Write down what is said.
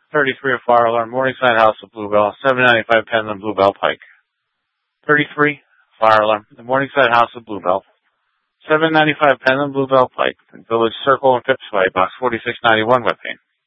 33, a fire alarm, Morningside House of Bluebell, 795 Penland Bluebell Pike. 33, fire alarm, the Morningside House of Bluebell, 795 Penland Bluebell Pike, Village Circle and Phipps Way, box 4691, Whippane.